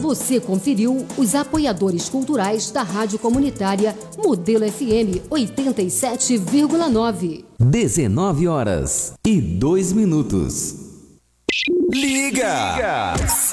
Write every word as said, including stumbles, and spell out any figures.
Você conferiu os apoiadores culturais da Rádio Comunitária Modelo F M oitenta e sete vírgula nove. dezenove horas e dois minutos. Liga! Liga!